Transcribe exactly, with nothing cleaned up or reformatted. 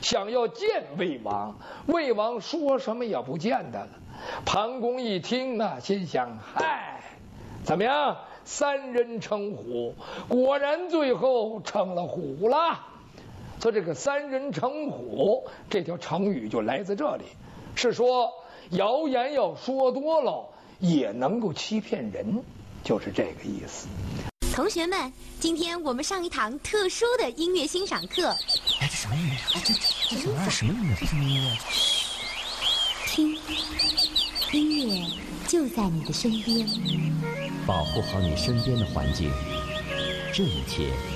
想要见魏王，魏王说什么也不见他了。庞公一听啊，心想：嗨，怎么样？三人成虎，果然最后成了虎了。所以这个三人成虎这条成语就来自这里，是说谣言要说多了也能够欺骗人，就是这个意思。 同学们，今天我们上一堂特殊的音乐欣赏课。 哎，这什么音乐？哎，这这这玩意儿什么音乐？这什么音乐？ 听，音乐就在你的身边。 保护好你身边的环境，这一切